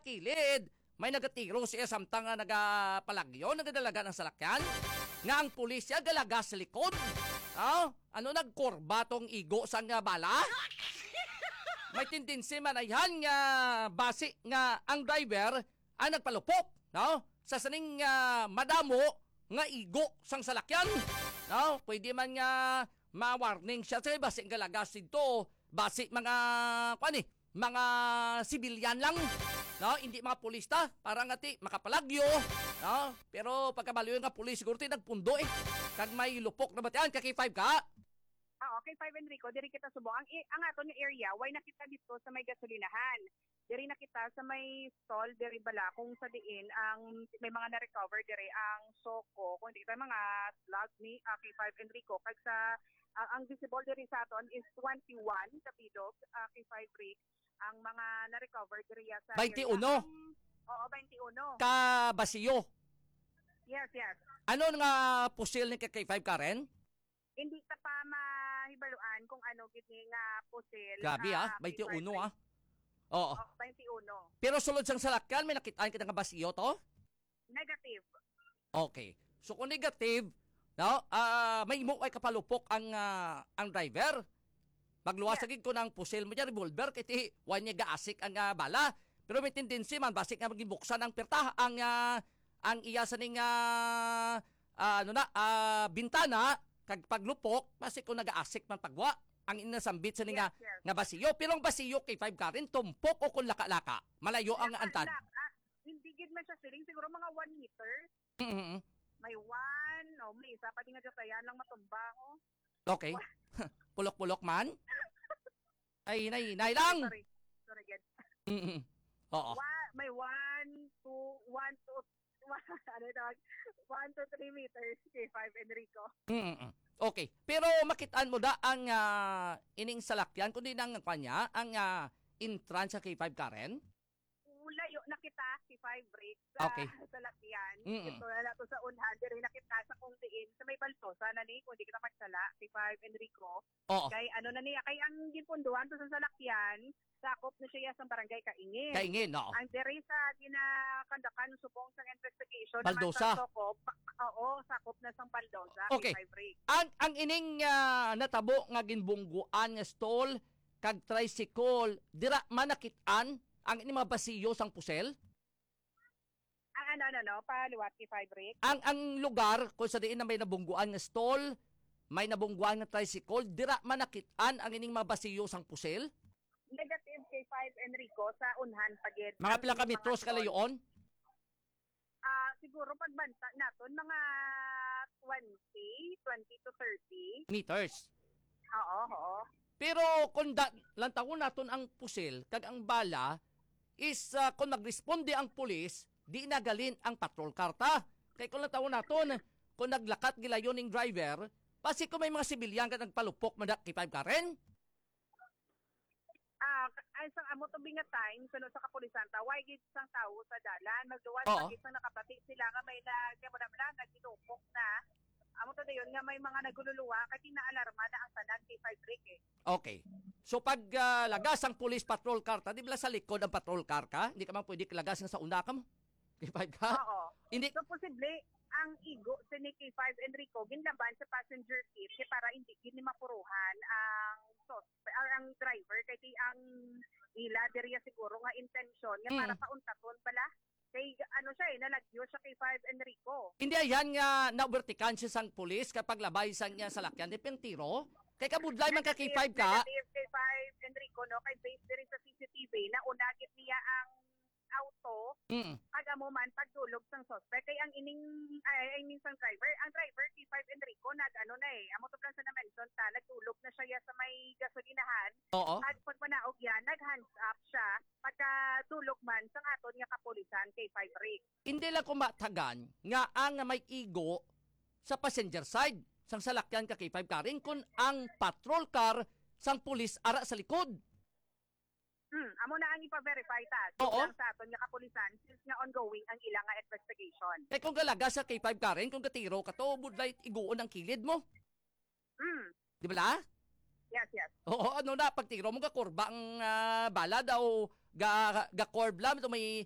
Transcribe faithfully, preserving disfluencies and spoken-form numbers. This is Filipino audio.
kilid. May nagatiro siya samtang nga nagapalagyo, nagadalaga ng salakyan. Nga ang pulis siya galaga sa likod. Oh, ano nagkorba tong igo sa nga bala? May tendency man ayhan nga basi nga ang driver ang nagpalupok, no? Sa saning uh, madamo nga igo sang salakyan. No, pwede man nga ma-warning siya sa basi galaga sidto, basi mga kuan eh, mga sibilyan lang. No, hindi mga pulis ta, para nga ti makapalagyo, no? Pero pagkabaliw nga pulis siguro ti nagpundo eh. Kag may lupok na batian ka K five ka. Ah, okay, five Enrico, diri kita subong. Ang ang aton nga area, why nakita dito sa may gasolinahan. Diri nakita sa may stall diri bala kung sa diin ang may mga na-recover diri ang soko, kung di kita mga slug ni uh, K five Enrico kag sa uh, ang visible diri sa aton is twenty-one kapidog uh, K five Rick. Ang mga na-recover diri sa twenty-one. area. Um, oo, twenty-one. Ka basiyo. Yes, yes. Ano nga pusil ni K five Karen? Hindi ta pa mahibaluan kung ano gini nga pusil. Grabe ah, twenty-one ah. Oo. Oh, twenty-one. Pero sulod sang salakyan, may nakitaan kita nga basiyo to? Negative. Okay. So kung negative, no, uh, may imo ay kapalupok ang uh, ang driver. Magluwasagin ko ng pusil mo dyan, revolver, kiti wan niya gaasik ang uh, bala. Pero may tendency man, basik nga maging buksan ang perta, ang, uh, ang iya sa ning, uh, uh, ano na, uh, bintana, kag paglupok, basik ko nag-aasik man pagwa. Ang inasambit sa ning yes, nga, yes. nga basiyo. Pero ang basiyo kay five ka rin, tumpok o kung laka-laka. Malayo ang antan. Ah, hindi gid man siya siling, siguro mga one meter. Mm-hmm. May one, o may isa, pati nga dyan lang matumba ko. Okay. Pulok-pulok man? Ay, nay, nay lang. Sorry, sorry again. Mm-hmm. Oo. One, may one, two, one, two, one, ano tawag? One, two, three meters, K five Enrico. Mm-hmm. Okay. Pero makitaan mo da ang uh, ining salakyan, kundi nang kanya, ang uh, entrance sa K five Karen? Layo nakita K five break sa, okay. sa lakyan. Mm-hmm. Ito na to sa unhan, diri nakita sa kung diin, sa may baltosa na ni, kung di kita magsala, K five Enrico. Oo. Kay ano na niya, kay ang ginpunduhan to sa salakyan, sakop na siya sa barangay Kaingin. Kaingin, oo. Ang diri sa ginakandakan subong sa investigation Baldosa. naman sa Sokop, oo, sakop na sang Baldosa, okay. K five break. Ang ang ining uh, natabo nga ginbungguan nga stall kag tricycle, dira manakitan ang ining mga basiyo sang pusel? Ang ano ano no, paliwat K five break. Ang ang lugar kung sa diin na may nabungguan nga stall, may nabungguan nga tricycle, dira manakitan ang ining mga basiyo sang pusel? Negative K five Enrico sa unhan pagid. Mga pila ka metros kalayoon? Ah, uh, siguro pagbanta naton mga twenty, twenty to thirty Meters. Oo, oo. Pero kung da, lantawon naton ang pusil, kag ang bala, is uh, kung nagresponde ang pulis, di nagalin ang patrol karta. Kaya kung lantawon naton, kung naglakat gilayon ng driver, pasi kung may mga sibilyan ka nagpalupok, madak K five ka rin? Ah, uh, ay sang amo to binga time sunod sa kapulisan ta, why gid sang tawo sa dalan, magduwan Oo. pagit sang nakapati sila nga may nagkamala nagtinupok na. Amo to dayon nga may mga nagululuwa kay tinaalarma na ang tanan K five break eh. Okay. So pag uh, lagas ang police patrol car ta, di ba sa likod ang patrol car ka? Hindi ka man pwede lagas sa una ka mo? K five ka? Oo. Hindi. So posible ang igo sa ni K five Enrico ginlaban sa passenger seat kay para hindi gini mapuruhan ang suspect or ang driver kay di ang ila diriya siguro nga intention nga para Mm. pauntaton pala kay ano siya eh nalagyo siya K five Enrico. Hindi ayan nga na-vertikan siya sang pulis kapag labay sang niya sa lakyan. Di pentiro. Kay kabudlay man ka K five ka. Negative K five Enrico no kay based diri sa C C T V na unagit niya ang auto Mm. kada mo man pagdulog sang suspect kay ang ining ay, I mean sang driver ang driver K five Enrico nag ano na eh amo to plan sa na mention ta nagdulog na siya sa may gasolinahan Oo. at pag panaog yan nag hands up siya pagka dulog man sang aton nga kapulisan K five Rick. Hindi lang kumatagan nga ang may igo sa passenger side sang salakyan ka K five ka rin kung ang patrol car sang pulis ara sa likod. Hmm, amo na ang ipa-verify ta Oo. lang sa aton nga kapulisan since nga ongoing ang ilang nga investigation. Kaya kung galaga sa K five ka rin, kung katiro ka to, budlay iguon ang kilid mo. Hmm. Di ba la? Yes, yes. Oo, ano na, pag tiro mo ka kurba ang uh, bala daw, ga, ga corb lang, ito may